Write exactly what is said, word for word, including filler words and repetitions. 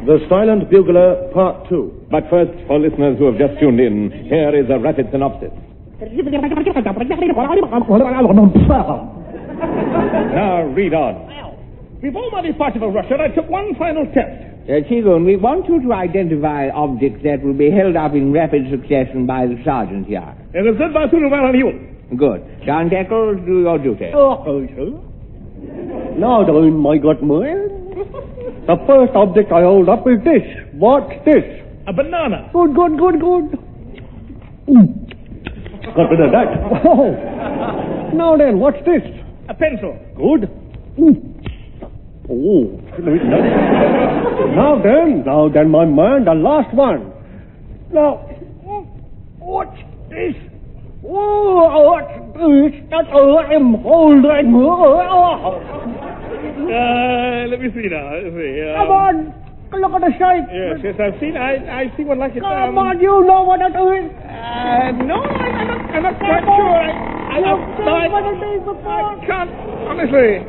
The Silent Bugler, Part two. But first, for listeners who have just tuned in, here is a rapid synopsis. Now, read on. Before my departure for Russia, I took one final test. Uh, Chigun, we want you to identify objects that will be held up in rapid succession by the sergeant here. It is said by Sunu well on you. Good. John Deckles, do your duty. Oh, sir. Now then, my good man. The first object I hold up is this. What's this? A banana. Good, good, good, good. Mm. Got rid of that. Oh. Now then, what's this? A pencil. Good. Mm. Oh. Now then, now then, my man, the last one. Now, what's this? Oh, what's this that I'm holding? Uh, let me see now. Let's see. Um, Come on, look at the shape. Yes, yes, I've seen. I, I see one like it. Come um, on, you know what it is. Uh, no, I'm not. I'm not quite Come on. sure. I, I, You've I, seen I, what it is before. I can't honestly.